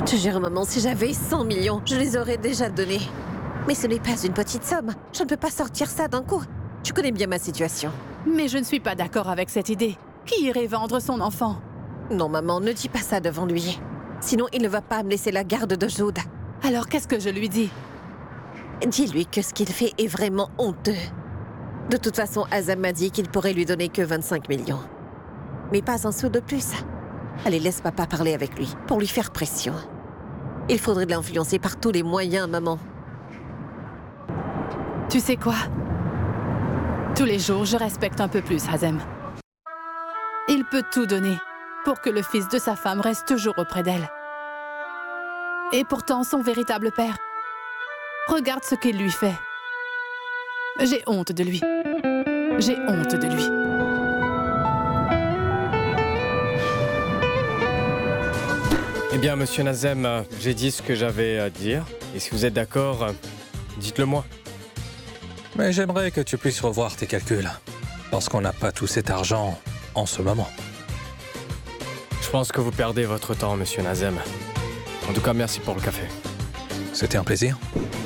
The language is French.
Je te jure, maman, si j'avais 100 millions, je les aurais déjà donnés. Mais ce n'est pas une petite somme. Je ne peux pas sortir ça d'un coup. Tu connais bien ma situation. Mais je ne suis pas d'accord avec cette idée. Qui irait vendre son enfant? Non, maman, ne dis pas ça devant lui. Sinon, il ne va pas me laisser la garde de Jude. Alors qu'est-ce que je lui dis? Dis-lui que ce qu'il fait est vraiment honteux. De toute façon, Azam m'a dit qu'il pourrait lui donner que 25 millions. Mais pas un sou de plus. Allez, laisse papa parler avec lui, pour lui faire pression. Il faudrait l'influencer par tous les moyens, maman. Tu sais quoi? Tous les jours, je respecte un peu plus Hazem. Il peut tout donner pour que le fils de sa femme reste toujours auprès d'elle. Et pourtant, son véritable père, regarde ce qu'il lui fait. J'ai honte de lui. J'ai honte de lui. Eh bien, monsieur Nazem, j'ai dit ce que j'avais à dire. Et si vous êtes d'accord, dites-le moi. Mais j'aimerais que tu puisses revoir tes calculs. Parce qu'on n'a pas tout cet argent en ce moment. Je pense que vous perdez votre temps, monsieur Nazem. En tout cas, merci pour le café. C'était un plaisir.